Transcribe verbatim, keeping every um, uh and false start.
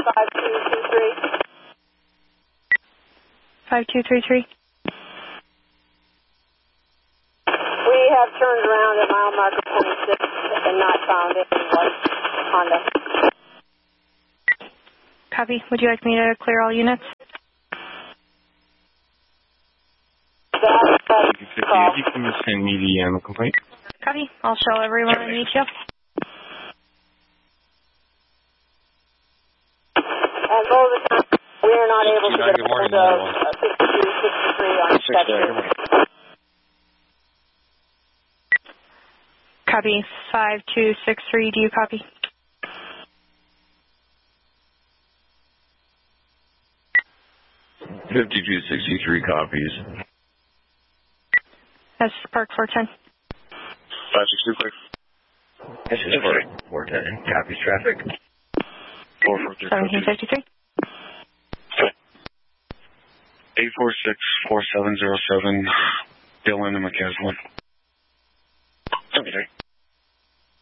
five two two three. five two three three. We have turned around at mile marker twenty-six and not found it in white Honda. Copy. Would you like me to clear all units? That's fifty, you can send me the animal complaint. Copy. I'll show everyone I need you. And all the time, we are not able to get a hold of uh, sixty-two sixty-three on section. Copy. five two six three, do you copy? fifty-two sixty-three copies. That's Park four ten. five six two five. This is Park four ten. Copies traffic. four four three. seventeen fifty-three. eight four six four seven zero seven. Dylan and McCaslin.